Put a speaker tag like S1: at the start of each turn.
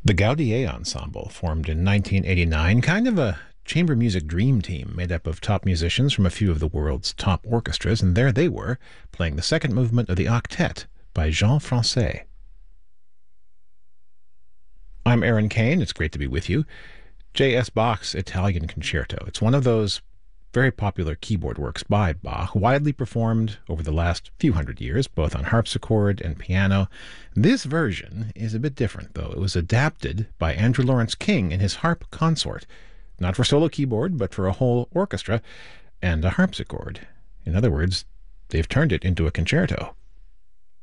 S1: The Gaudier Ensemble, formed in 1989, kind of a chamber music dream team made up of top musicians from a few of the world's top orchestras, and there they were, playing the second movement of the Octet by Jean Francais. I'm Aaron Kane. It's great to be with you. J.S. Bach's Italian Concerto. It's one of those very popular keyboard works by Bach, widely performed over the last few hundred years, both on harpsichord and piano. This version is a bit different, though. It was adapted by Andrew Lawrence King in his harp consort, not for solo keyboard, but for a whole orchestra and a harpsichord. In other words, they've turned it into a concerto.